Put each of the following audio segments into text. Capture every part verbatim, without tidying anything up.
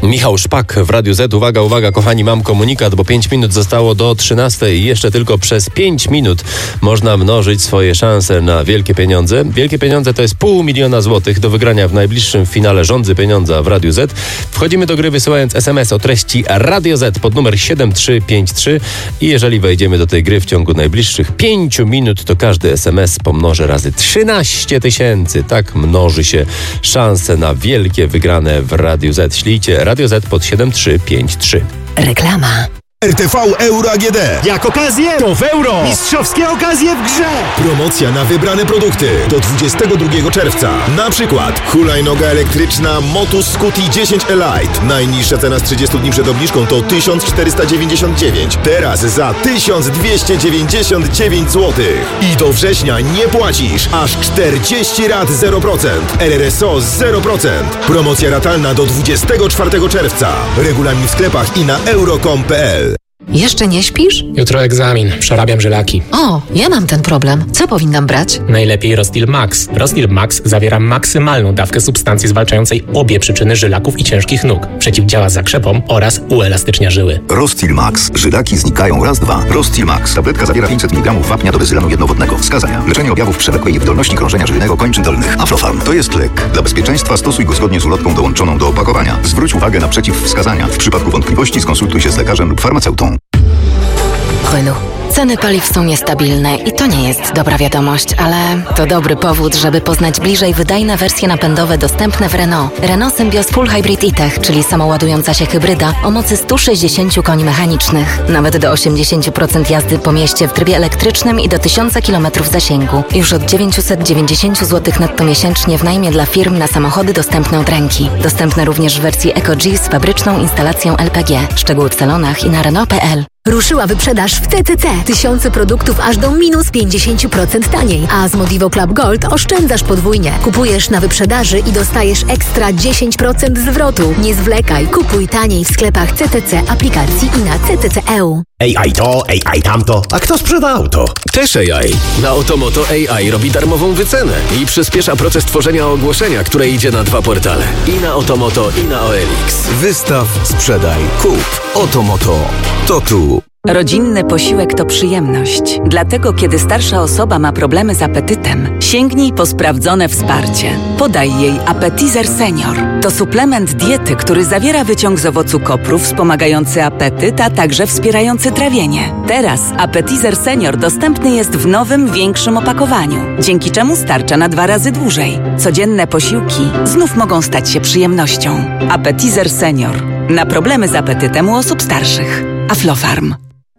Michał Szpak w Radiu Z. Uwaga, uwaga, kochani, mam komunikat, bo pięć minut zostało do trzynastej i jeszcze tylko przez pięć minut można mnożyć swoje szanse na wielkie pieniądze. Wielkie pieniądze to jest pół miliona złotych do wygrania w najbliższym finale Rządzy Pieniądza w Radiu Z. Wchodzimy do gry wysyłając es em es o treści Radio Z pod numer siedem trzy pięć trzy i jeżeli wejdziemy do tej gry w ciągu najbliższych pięciu minut, to każdy es em es pomnoży razy trzynaście tysięcy. Tak mnoży się szanse na wielkie wygrane w Radiu Z. Ślijcie Radio Z pod siedem trzy pięć trzy. Reklama. R T V Euro A G D. Jak okazję, to w euro. Mistrzowskie okazje w grze. Promocja na wybrane produkty do dwudziestego drugiego czerwca. Na przykład hulajnoga elektryczna Motus Scuti dziesięć Elite. Najniższa cena z trzydziestu dni przed obniżką to tysiąc czterysta dziewięćdziesiąt dziewięć. Teraz za tysiąc dwieście dziewięćdziesiąt dziewięć złotych. I do września nie płacisz. Aż czterdzieści rat zero procent. R R S O zero procent. Promocja ratalna do dwudziestego czwartego czerwca. Regulamin w sklepach i na euro kropka com kropka p l. Jeszcze nie śpisz? Jutro egzamin, przerabiam żylaki. O, ja mam ten problem. Co powinnam brać? Najlepiej Rostil Max. Rostil Max zawiera maksymalną dawkę substancji zwalczającej obie przyczyny żylaków i ciężkich nóg. Przeciwdziała zakrzepom oraz uelastycznia żyły. Rostil Max. Żylaki znikają raz, dwa. Rostil Max. Tabletka zawiera pięćset miligramów wapnia do bezylanu jednowodnego. Wskazania: leczenie objawów przewlekłej niewydolności krążenia żyjnego kończyn dolnych. Aflofarm. To jest lek. Dla bezpieczeństwa stosuj go zgodnie z ulotką dołączoną do opakowania. Zwróć uwagę na przeciwwskazania. W przypadku wątpliwości skonsultuj się z lekarzem lub farmaceutą. Renault. Ceny paliw są niestabilne i to nie jest dobra wiadomość, ale to dobry powód, żeby poznać bliżej wydajne wersje napędowe dostępne w Renault. Renault Symbioz Full Hybrid E-Tech, czyli samoładująca się hybryda o mocy sto sześćdziesiąt koni mechanicznych. Nawet do osiemdziesiąt procent jazdy po mieście w trybie elektrycznym i do tysiąc kilometrów zasięgu. Już od dziewięćset dziewięćdziesiąt złotych netto miesięcznie w najmie dla firm na samochody dostępne od ręki. Dostępne również w wersji EcoG z fabryczną instalacją L P G. Szczegóły w salonach i na Renault kropka p l. Ruszyła wyprzedaż w C C C. Tysiące produktów aż do minus pięćdziesiąt procent taniej. A z Modivo Club Gold oszczędzasz podwójnie. Kupujesz na wyprzedaży i dostajesz ekstra dziesięć procent zwrotu. Nie zwlekaj. Kupuj taniej w sklepach C C C, aplikacji i na C C C kropka e u. A I to, A I tamto. A kto sprzeda auto? Też A I. Na Otomoto A I robi darmową wycenę i przyspiesza proces tworzenia ogłoszenia, które idzie na dwa portale. I na Otomoto, i na O L X. Wystaw, sprzedaj, kup. Otomoto. To tu. Rodzinny posiłek to przyjemność. Dlatego, kiedy starsza osoba ma problemy z apetytem, sięgnij po sprawdzone wsparcie. Podaj jej Appetizer Senior. To suplement diety, który zawiera wyciąg z owocu kopru wspomagający apetyt, a także wspierający trawienie. Teraz Appetizer Senior dostępny jest w nowym, większym opakowaniu, dzięki czemu starcza na dwa razy dłużej. Codzienne posiłki znów mogą stać się przyjemnością. Appetizer Senior. Na problemy z apetytem u osób starszych. Aflofarm.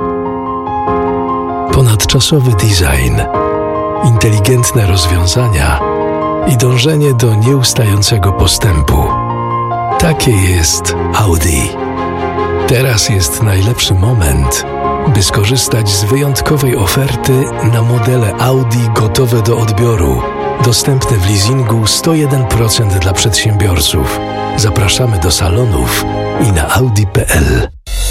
Ponadczasowy design, inteligentne rozwiązania i dążenie do nieustającego postępu. Takie jest Audi. Teraz jest najlepszy moment, by skorzystać z wyjątkowej oferty na modele Audi gotowe do odbioru. Dostępne w leasingu sto jeden procent dla przedsiębiorców. Zapraszamy do salonów i na audi kropka p l.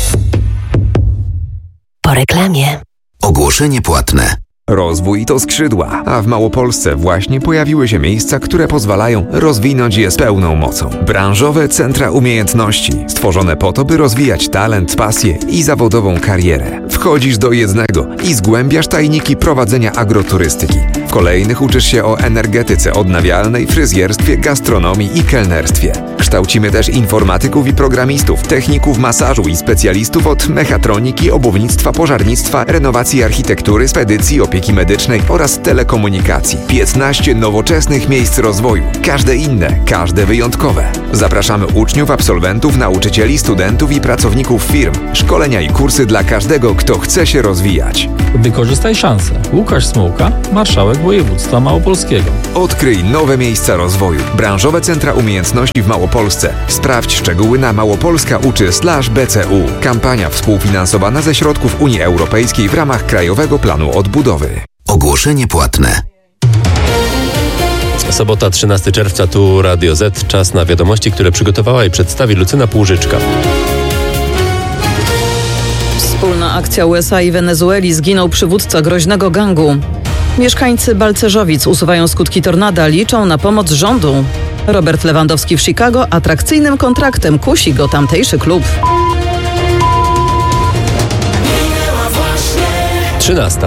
Po reklamie. Ogłoszenie płatne. Rozwój to skrzydła, a w Małopolsce właśnie pojawiły się miejsca, które pozwalają rozwinąć je z pełną mocą. Branżowe centra umiejętności, stworzone po to, by rozwijać talent, pasję i zawodową karierę. Wchodzisz do jednego i zgłębiasz tajniki prowadzenia agroturystyki. W kolejnych uczysz się o energetyce odnawialnej, fryzjerstwie, gastronomii i kelnerstwie. Kształcimy też informatyków i programistów, techników masażu i specjalistów od mechatroniki, obuwnictwa, pożarnictwa, renowacji architektury, spedycji, opieki medycznej oraz telekomunikacji. piętnaście nowoczesnych miejsc rozwoju. Każde inne, każde wyjątkowe. Zapraszamy uczniów, absolwentów, nauczycieli, studentów i pracowników firm. Szkolenia i kursy dla każdego, kto chce się rozwijać. Wykorzystaj szansę. Łukasz Smułka, marszałek województwa małopolskiego. Odkryj nowe miejsca rozwoju. Branżowe centra umiejętności w Małopolsce. Sprawdź szczegóły na małopolska uczy slash b c u. Kampania współfinansowana ze środków Unii Europejskiej w ramach Krajowego Planu Odbudowy. Ogłoszenie płatne. Sobota, trzynastego czerwca, tu Radio Z. Czas na wiadomości, które przygotowała i przedstawi Lucyna Półżyczka. Wspólna akcja U S A i Wenezueli. Zginął przywódca groźnego gangu. Mieszkańcy Balcerzowic usuwają skutki tornada. Liczą na pomoc rządu. Robert Lewandowski w Chicago atrakcyjnym kontraktem kusi go tamtejszy klub. trzynasta.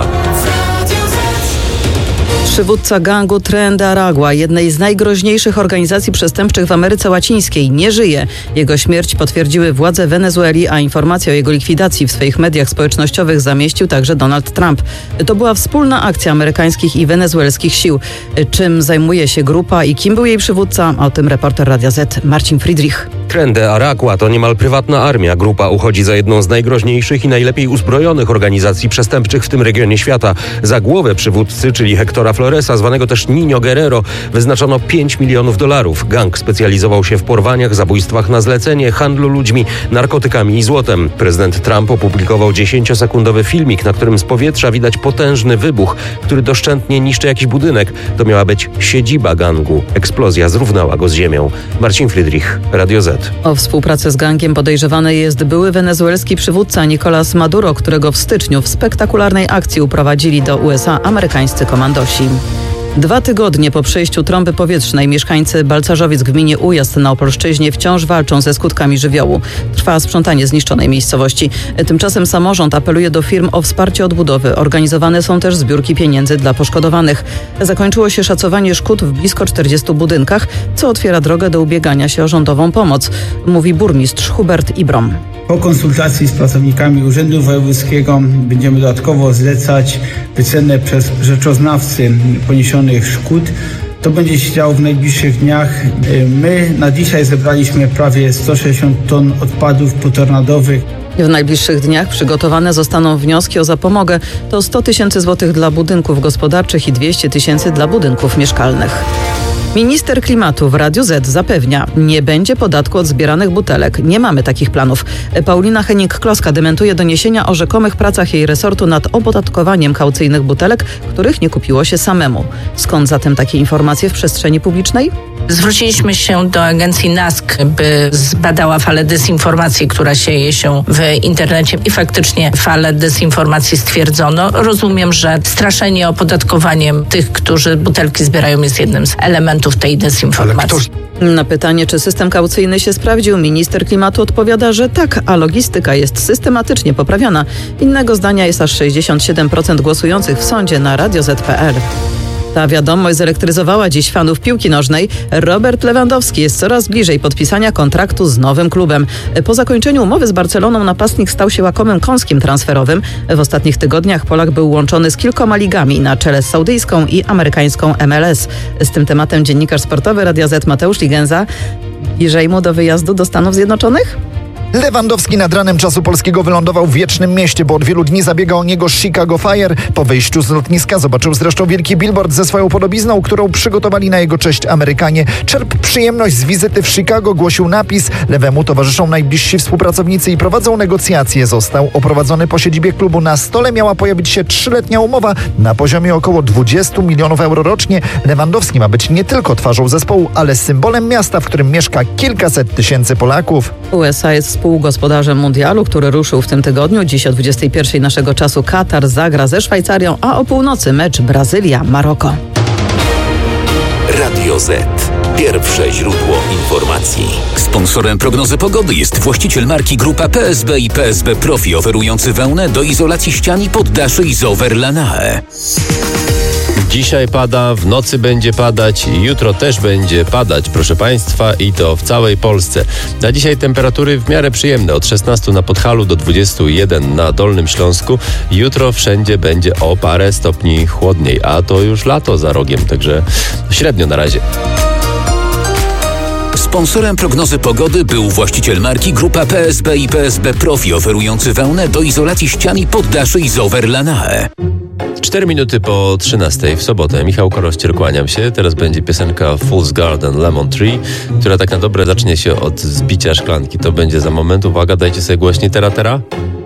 Przywódca gangu Tren de Aragua, jednej z najgroźniejszych organizacji przestępczych w Ameryce Łacińskiej, nie żyje. Jego śmierć potwierdziły władze Wenezueli, a informację o jego likwidacji w swoich mediach społecznościowych zamieścił także Donald Trump. To była wspólna akcja amerykańskich i wenezuelskich sił. Czym zajmuje się grupa i kim był jej przywódca? O tym reporter Radia Z Marcin Friedrich. Tren de Aragua to niemal prywatna armia. Grupa uchodzi za jedną z najgroźniejszych i najlepiej uzbrojonych organizacji przestępczych w tym regionie świata. Za głowę przywódcy, czyli Hectora Floresa, zwanego też Niño Guerrero, wyznaczono pięć milionów dolarów. Gang specjalizował się w porwaniach, zabójstwach na zlecenie, handlu ludźmi, narkotykami i złotem. Prezydent Trump opublikował dziesięciosekundowy filmik, na którym z powietrza widać potężny wybuch, który doszczętnie niszczy jakiś budynek. To miała być siedziba gangu. Eksplozja zrównała go z ziemią. Marcin Friedrich, Radio Z. O współpracę z gangiem podejrzewany jest były wenezuelski przywódca Nicolás Maduro, którego w styczniu w spektakularnej akcji uprowadzili do U S A amerykańscy komandosi. Dwa tygodnie po przejściu trąby powietrznej mieszkańcy Balcarzowic w gminie Ujazd na Opolszczyźnie wciąż walczą ze skutkami żywiołu. Trwa sprzątanie zniszczonej miejscowości. Tymczasem samorząd apeluje do firm o wsparcie odbudowy. Organizowane są też zbiórki pieniędzy dla poszkodowanych. Zakończyło się szacowanie szkód w blisko czterdziestu budynkach, co otwiera drogę do ubiegania się o rządową pomoc, mówi burmistrz Hubert Ibrom. Po konsultacji z pracownikami Urzędu Wojewódzkiego będziemy dodatkowo zlecać wycenę przez rzeczoznawcy poniesionych szkód. To będzie się działo w najbliższych dniach. My na dzisiaj zebraliśmy prawie sto sześćdziesiąt ton odpadów potornadowych. W najbliższych dniach przygotowane zostaną wnioski o zapomogę. To sto tysięcy złotych dla budynków gospodarczych i dwieście tysięcy dla budynków mieszkalnych. Minister klimatu w Radiu Z zapewnia, nie będzie podatku od zbieranych butelek. Nie mamy takich planów. Paulina Hennig-Kloska dementuje doniesienia o rzekomych pracach jej resortu nad opodatkowaniem kaucyjnych butelek, których nie kupiło się samemu. Skąd zatem takie informacje w przestrzeni publicznej? Zwróciliśmy się do agencji N A S K, by zbadała falę dezinformacji, która sieje się w internecie i faktycznie falę dezinformacji stwierdzono. Rozumiem, że straszenie opodatkowaniem tych, którzy butelki zbierają, jest jednym z elementów tej dezinformacji. Na pytanie, czy system kaucyjny się sprawdził, minister klimatu odpowiada, że tak, a logistyka jest systematycznie poprawiana. Innego zdania jest aż sześćdziesiąt siedem procent głosujących w sądzie na radio zet kropka pe el. Ta wiadomość zelektryzowała dziś fanów piłki nożnej. Robert Lewandowski jest coraz bliżej podpisania kontraktu z nowym klubem. Po zakończeniu umowy z Barceloną napastnik stał się łakomym kąskiem transferowym. W ostatnich tygodniach Polak był łączony z kilkoma ligami na czele z saudyjską i amerykańską M L S. Z tym tematem dziennikarz sportowy Radia Z Mateusz Ligenza. Bliżej mu do wyjazdu do Stanów Zjednoczonych? Lewandowski nad ranem czasu polskiego wylądował w Wiecznym Mieście, bo od wielu dni zabiega o niego Chicago Fire. Po wyjściu z lotniska zobaczył zresztą wielki billboard ze swoją podobizną, którą przygotowali na jego cześć Amerykanie. Czerp przyjemność z wizyty w Chicago, głosił napis. Lewemu towarzyszą najbliżsi współpracownicy i prowadzą negocjacje. Został oprowadzony po siedzibie klubu. Na stole miała pojawić się trzyletnia umowa na poziomie około dwudziestu milionów euro rocznie. Lewandowski ma być nie tylko twarzą zespołu, ale symbolem miasta, w którym mieszka kilkaset tysięcy Polaków. U S A jest współgospodarzem mundialu, który ruszył w tym tygodniu. Dziś o dwudziestej pierwszej naszego czasu Katar zagra ze Szwajcarią, a o północy mecz Brazylia-Maroko. Radio Z. Pierwsze źródło informacji. Sponsorem prognozy pogody jest właściciel marki Grupa P S B i P S B Profi, oferujący wełnę do izolacji ścian i poddaszy Isover Lanae. Dzisiaj pada, w nocy będzie padać i jutro też będzie padać, proszę Państwa, i to w całej Polsce. Na dzisiaj temperatury w miarę przyjemne, od szesnastu na Podhalu do dwudziestu jeden na Dolnym Śląsku. Jutro wszędzie będzie o parę stopni chłodniej, a to już lato za rogiem, także średnio na razie. Sponsorem prognozy pogody był właściciel marki Grupa P S B i P S B Profi, oferujący wełnę do izolacji ścian i poddaszy Isover Lanae. Cztery minuty po trzynastej w sobotę. Michał Korościel, kłaniam się. Teraz będzie piosenka Fool's Garden Lemon Tree, która tak na dobre zacznie się od zbicia szklanki. To będzie za moment. Uwaga, dajcie sobie głośniej tera tera.